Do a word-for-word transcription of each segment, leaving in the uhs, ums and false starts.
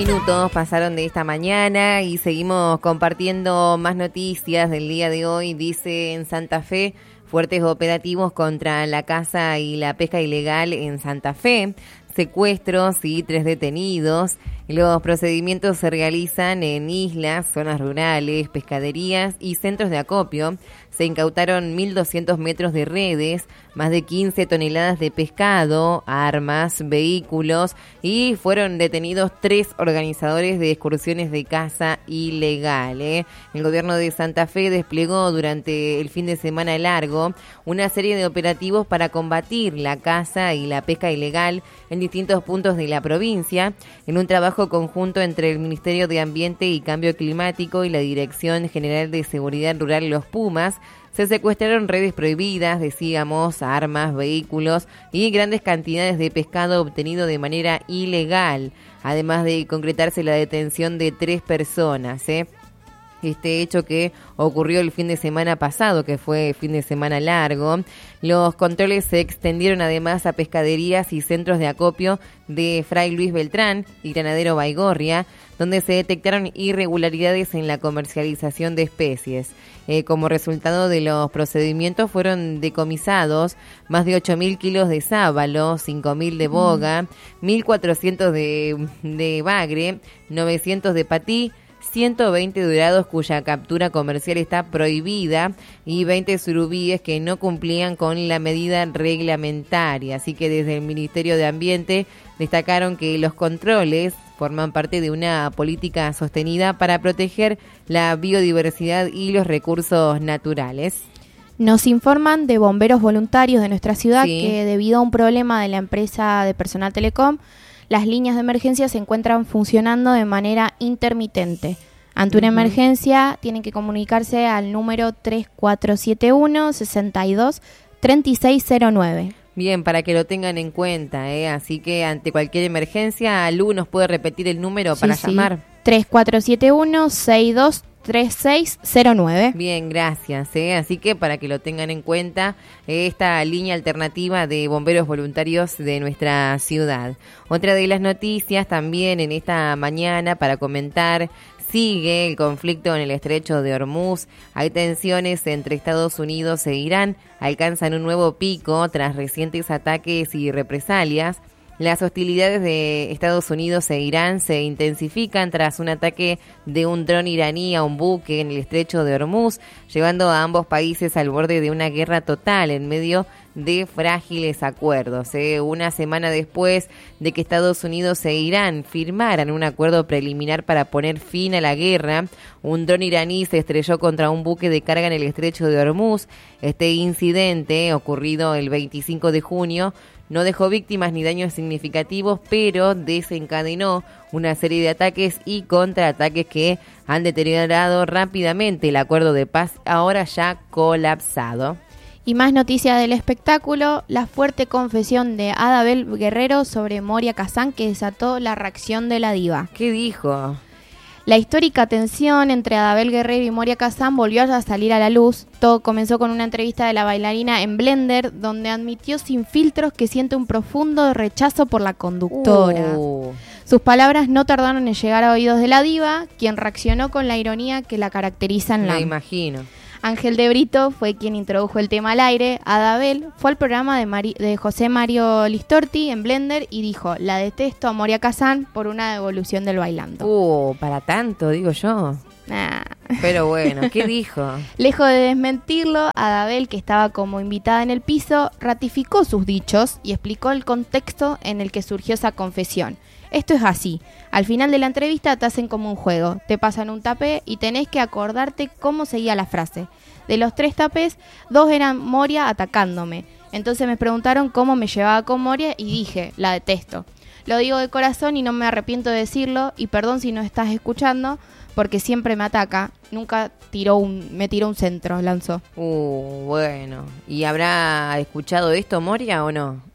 minutos pasaron de esta mañana y seguimos compartiendo más noticias del día de hoy. Dice en Santa Fe, fuertes operativos contra la caza y la pesca ilegal en Santa Fe. Secuestros y tres detenidos. Los procedimientos se realizan en islas, zonas rurales, pescaderías y centros de acopio. Se incautaron mil doscientos metros de redes, más de quince toneladas de pescado, armas, vehículos y fueron detenidos tres organizadores de excursiones de caza ilegal. ¿eh? El gobierno de Santa Fe desplegó durante el fin de semana largo una serie de operativos para combatir la caza y la pesca ilegal en distintos puntos de la provincia, en un trabajo conjunto entre el Ministerio de Ambiente y Cambio Climático y la Dirección General de Seguridad Rural Los Pumas. Se secuestraron redes prohibidas, decíamos, armas, vehículos y grandes cantidades de pescado obtenido de manera ilegal, además de concretarse la detención de tres personas, ¿eh? Este hecho que ocurrió el fin de semana pasado, que fue fin de semana largo. Los controles se extendieron además a pescaderías y centros de acopio de Fray Luis Beltrán y Granadero Baigorria, donde se detectaron irregularidades en la comercialización de especies. Eh, como resultado de los procedimientos fueron decomisados más de ocho mil kilos de sábalo, cinco mil de boga, mil cuatrocientos de, de bagre, novecientos de patí, ciento veinte dorados cuya captura comercial está prohibida y veinte surubíes que no cumplían con la medida reglamentaria. Así que desde el Ministerio de Ambiente destacaron que los controles forman parte de una política sostenida para proteger la biodiversidad y los recursos naturales. Nos informan de bomberos voluntarios de nuestra ciudad Sí. que debido a un problema de la empresa de personal Telecom, las líneas de emergencia se encuentran funcionando de manera intermitente. Ante una Uh-huh. emergencia tienen que comunicarse al número tres cuatro siete uno, seis dos, tres seis cero nueve. Bien, para que lo tengan en cuenta, ¿eh? Así que ante cualquier emergencia, Lu nos puede repetir el número Sí, para sí. llamar. tres cuatro siete uno, seis dos tres seis cero nueve. Bien, gracias. ¿eh? Así que para que lo tengan en cuenta, eh, esta línea alternativa de bomberos voluntarios de nuestra ciudad. Otra de las noticias también en esta mañana para comentar, sigue el conflicto en el estrecho de Hormuz. Hay tensiones entre Estados Unidos e Irán, alcanzan un nuevo pico tras recientes ataques y represalias. Las hostilidades de Estados Unidos e Irán se intensifican tras un ataque de un dron iraní a un buque en el estrecho de Hormuz, llevando a ambos países al borde de una guerra total en medio de frágiles acuerdos. ¿eh? Una semana después de que Estados Unidos e Irán firmaran un acuerdo preliminar para poner fin a la guerra, un dron iraní se estrelló contra un buque de carga en el estrecho de Hormuz. Este incidente, ocurrido el veinticinco de junio, no dejó víctimas ni daños significativos, pero desencadenó una serie de ataques y contraataques que han deteriorado rápidamente el acuerdo de paz, ahora ya colapsado. Y más noticias del espectáculo, la fuerte confesión de Adabel Guerrero sobre Moria Kazan que desató la reacción de la diva. ¿Qué dijo? La histórica tensión entre Adabel Guerrero y Moria Kazan volvió a salir a la luz. Todo comenzó con una entrevista de la bailarina en Blender, donde admitió sin filtros que siente un profundo rechazo por la conductora. Uh. Sus palabras no tardaron en llegar a oídos de la diva, quien reaccionó con la ironía que la caracteriza en la... Me imagino. Ángel de Brito fue quien introdujo el tema al aire. Adabel fue al programa de, Mari- de José Mario Listorti en Blender y dijo: la detesto a Moria Kazan por una devolución del bailando. Uh, para tanto, digo yo. Nah. Pero bueno, ¿qué dijo? Lejos de desmentirlo, Adabel, que estaba como invitada en el piso, ratificó sus dichos y explicó el contexto en el que surgió esa confesión. Esto es así. Al final de la entrevista te hacen como un juego. Te pasan un tapé y tenés que acordarte cómo seguía la frase. De los tres tapés, dos eran Moria atacándome. Entonces me preguntaron cómo me llevaba con Moria y dije, la detesto. Lo digo de corazón y no me arrepiento de decirlo. Y perdón si no estás escuchando, porque siempre me ataca. Nunca tiró un, me tiró un centro, lanzó. Uh, bueno. ¿Y habrá escuchado esto Moria o no?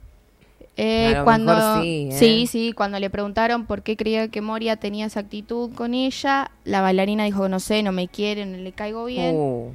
Eh, A lo cuando mejor sí, ¿eh? sí, sí, cuando le preguntaron por qué creía que Moria tenía esa actitud con ella, la bailarina dijo, no sé, no me quiere, no le caigo bien. Uh.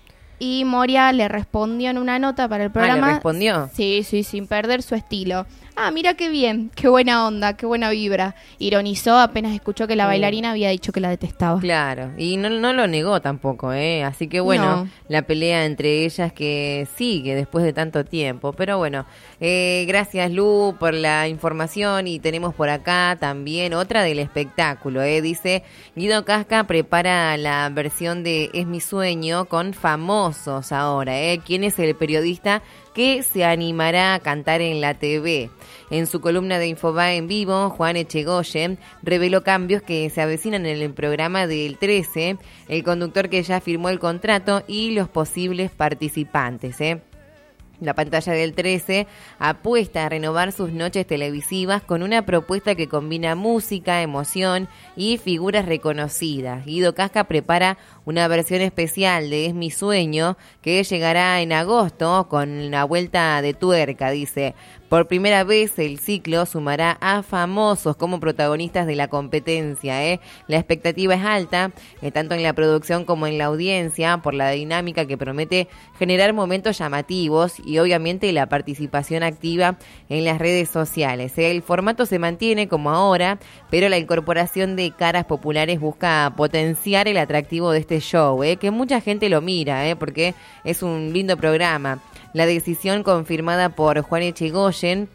Y Moria le respondió en una nota para el programa. Ah, ¿le respondió? Sí, sí, sin perder su estilo. ah, mira qué bien, qué buena onda, qué buena vibra. Ironizó apenas escuchó que la bailarina había dicho que la detestaba. Claro, y no, no lo negó tampoco, ¿eh? Así que bueno, No. la pelea entre ellas que sigue después de tanto tiempo. Pero bueno, eh, gracias Lu por la información y tenemos por acá también otra del espectáculo, ¿eh? Dice, Guido Casca prepara la versión de Es mi sueño con famosos ahora, ¿eh? ¿Quién es el periodista que se animará a cantar en la T V? En su columna de Infobae en vivo, Juan Echegoyen reveló cambios que se avecinan en el programa del trece, el conductor que ya firmó el contrato y los posibles participantes, ¿eh? La pantalla del trece apuesta a renovar sus noches televisivas con una propuesta que combina música, emoción y figuras reconocidas. Guido Casca prepara una versión especial de Es mi sueño que llegará en agosto con la vuelta de tuerca, dice. Por primera vez el ciclo sumará a famosos como protagonistas de la competencia, ¿eh? La expectativa es alta, eh, tanto en la producción como en la audiencia, por la dinámica que promete generar momentos llamativos y obviamente la participación activa en las redes sociales. El formato se mantiene como ahora, pero la incorporación de caras populares busca potenciar el atractivo de este show, ¿eh? Que mucha gente lo mira, ¿eh? Porque es un lindo programa. La decisión confirmada por Juan Echegoyen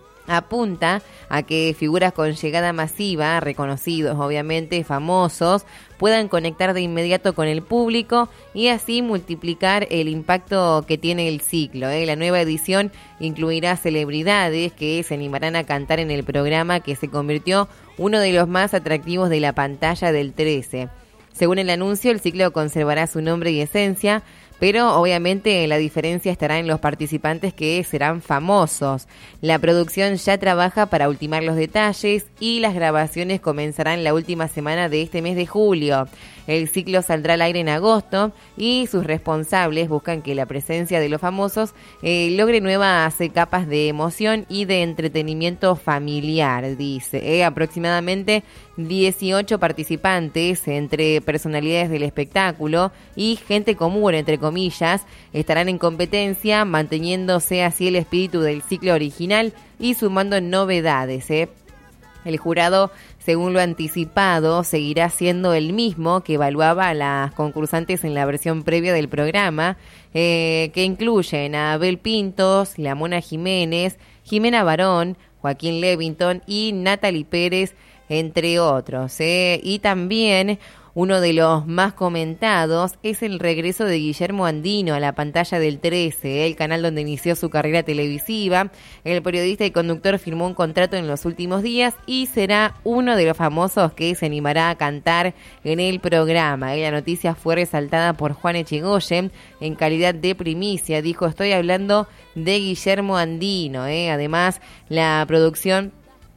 apunta a que figuras con llegada masiva, reconocidos obviamente, famosos, puedan conectar de inmediato con el público y así multiplicar el impacto que tiene el ciclo, ¿eh? La nueva edición incluirá celebridades que se animarán a cantar en el programa que se convirtió uno de los más atractivos de la pantalla del trece. Según el anuncio, el ciclo conservará su nombre y esencia, pero obviamente la diferencia estará en los participantes que serán famosos. La producción ya trabaja para ultimar los detalles y las grabaciones comenzarán la última semana de este mes de julio. El ciclo saldrá al aire en agosto y sus responsables buscan que la presencia de los famosos eh, logre nuevas capas de emoción y de entretenimiento familiar, dice. Eh, aproximadamente dieciocho participantes entre personalidades del espectáculo y gente común, entre comillas, estarán en competencia, manteniéndose así el espíritu del ciclo original y sumando novedades, ¿eh? El jurado, según lo anticipado, seguirá siendo el mismo que evaluaba a las concursantes en la versión previa del programa, eh, que incluyen a Abel Pintos, La Mona Jiménez, Jimena Barón, Joaquín Levington y Natalie Pérez, entre otros, ¿eh? Y también uno de los más comentados es el regreso de Guillermo Andino a la pantalla del trece, ¿eh? El canal donde inició su carrera televisiva. El periodista y conductor firmó un contrato en los últimos días y será uno de los famosos que se animará a cantar en el programa. La noticia fue resaltada por Juan Echegoyen en calidad de primicia. Dijo, estoy hablando de Guillermo Andino, ¿eh? Además, la producción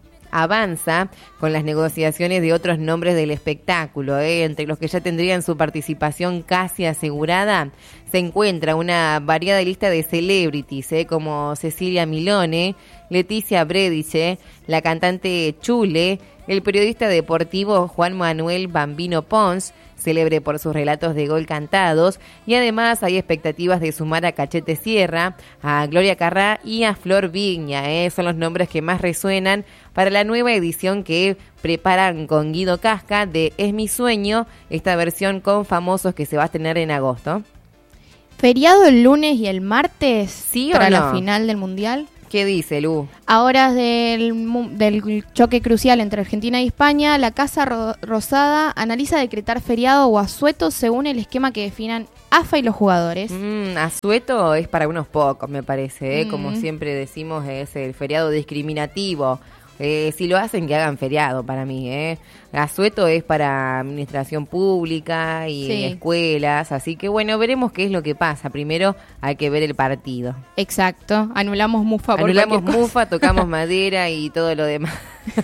avanza con las negociaciones de otros nombres del espectáculo, ¿eh? Entre los que ya tendrían su participación casi asegurada se encuentra una variada lista de celebrities, ¿eh? Como Cecilia Milone, Leticia Brediche, la cantante Chule, el periodista deportivo Juan Manuel Bambino Pons, célebre por sus relatos de gol cantados, y además hay expectativas de sumar a Cachete Sierra, a Gloria Carrá y a Flor Vigna, ¿eh? Son los nombres que más resuenan para la nueva edición que preparan con Guido Casca de Es mi sueño, esta versión con famosos que se va a tener en agosto. ¿Feriado el lunes y el martes? ¿Sí o para no? la final del Mundial. ¿Qué dice, Lu? A horas del, mu- del choque crucial entre Argentina y España, la Casa Ro- Rosada analiza decretar feriado o asueto según el esquema que definan A F A y los jugadores. Mm, asueto es para unos pocos, me parece, ¿eh? Mm. Como siempre decimos, es el feriado discriminativo. Eh, si lo hacen, que hagan feriado para mí, ¿eh? Asueto es para administración pública y Sí. escuelas, así que bueno, veremos qué es lo que pasa. Primero hay que ver el partido. Exacto, anulamos Mufa por Anulamos cualquier cosa. mufa, tocamos madera y todo lo demás.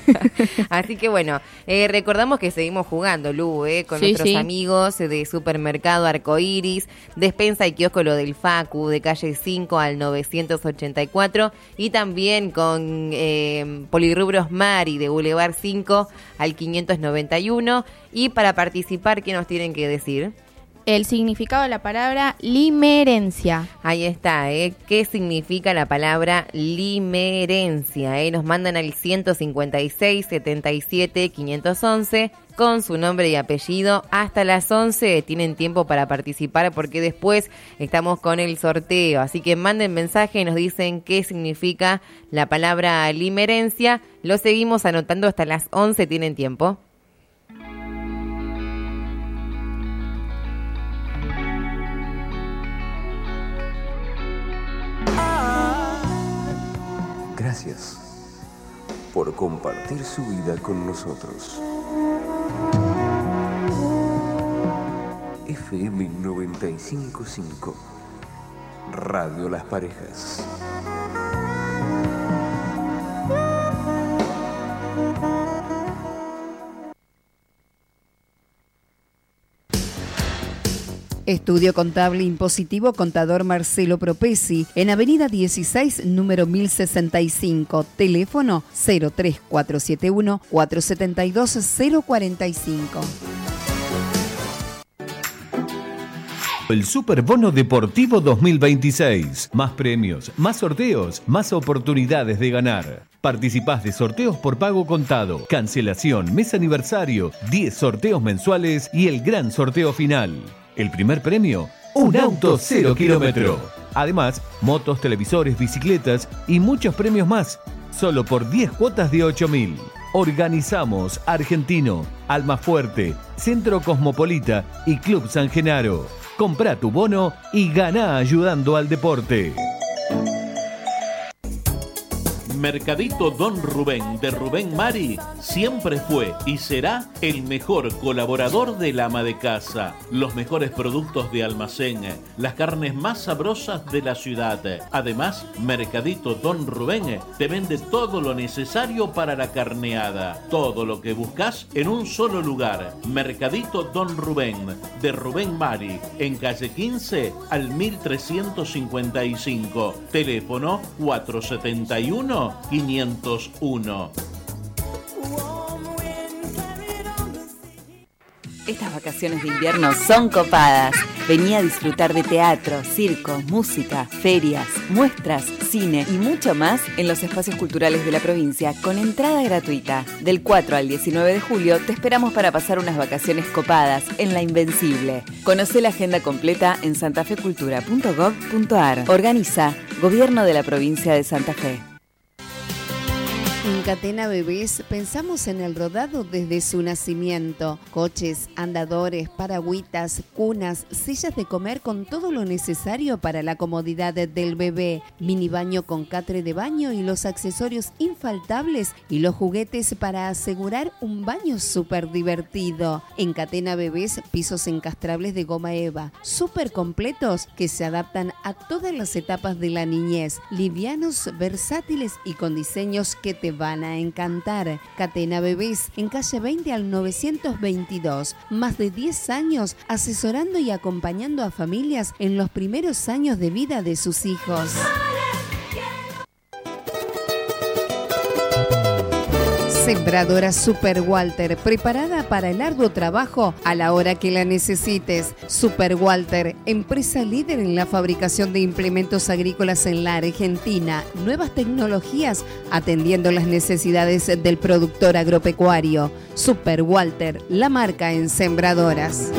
Así que bueno, eh, recordamos que seguimos jugando, Lu, eh, con Sí, nuestros sí. amigos de Supermercado Arcoiris, Despensa y Kiosco Lo del Facu, de calle cinco al novecientos ochenta y cuatro, y también con eh, Polirrubros Mari, de Boulevard cinco al quinientos noventa y uno. Y para participar, ¿qué nos tienen que decir? el significado de la palabra limerencia. Ahí está, ¿eh? ¿Qué significa la palabra limerencia? ¿eh? Nos mandan al ciento cincuenta y seis, setenta y siete, quinientos once con su nombre y apellido. Hasta las once tienen tiempo para participar porque después estamos con el sorteo. Así que manden mensaje y nos dicen qué significa la palabra limerencia. Lo seguimos anotando hasta las once, tienen tiempo. Gracias por compartir su vida con nosotros. F M noventa y cinco punto cinco Radio Las Parejas. Estudio Contable Impositivo Contador Marcelo Propesi, en Avenida dieciséis, número mil sesenta y cinco, teléfono cero tres cuatro siete uno, cuatro siete dos, cero cuatro cinco. El Superbono Deportivo dos mil veintiséis. Más premios, más sorteos, más oportunidades de ganar. Participás de sorteos por pago contado, cancelación, mes aniversario, diez sorteos mensuales y el gran sorteo final. El primer premio, un auto cero kilómetro. Además, motos, televisores, bicicletas y muchos premios más. Solo por diez cuotas de ocho mil. Organizamos Argentino, Almafuerte, Centro Cosmopolita y Club San Genaro. Comprá tu bono y ganá ayudando al deporte. Mercadito Don Rubén de Rubén Mari siempre fue y será el mejor colaborador del ama de casa. Los mejores productos de almacén, las carnes más sabrosas de la ciudad. Además, Mercadito Don Rubén te vende todo lo necesario para la carneada. Todo lo que buscas en un solo lugar. Mercadito Don Rubén de Rubén Mari, en calle quince al mil trescientos cincuenta y cinco. Teléfono cuatro setenta y uno, quinientos uno. Estas vacaciones de invierno son copadas. Vení a disfrutar de teatro, circo, música, ferias, muestras, cine y mucho más en los espacios culturales de la provincia con entrada gratuita. Del cuatro al diecinueve de julio te esperamos para pasar unas vacaciones copadas en La Invencible. Conocé la agenda completa en santafecultura punto gob punto ar. Organiza Gobierno de la Provincia de Santa Fe. En Catena Bebés pensamos en el rodado desde su nacimiento. Coches, andadores, paragüitas, cunas, sillas de comer con todo lo necesario para la comodidad del bebé. Mini baño con catre de baño y los accesorios infaltables y los juguetes para asegurar un baño súper divertido. En Catena Bebés, pisos encastrables de goma eva, súper completos que se adaptan a todas las etapas de la niñez. Livianos, versátiles y con diseños que te van a encantar. Catena Bebés, en calle veinte al novecientos veintidós. Más de diez años asesorando y acompañando a familias en los primeros años de vida de sus hijos. Sembradora Super Walter, preparada para el arduo trabajo a la hora que la necesites. Super Walter, empresa líder en la fabricación de implementos agrícolas en la Argentina. Nuevas tecnologías atendiendo las necesidades del productor agropecuario. Super Walter, la marca en sembradoras.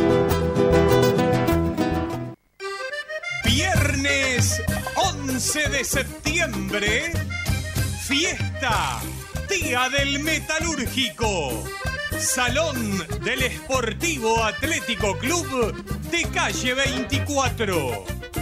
Viernes once de septiembre, fiesta. Día del Metalúrgico, Salón del Esportivo Atlético Club de calle veinticuatro.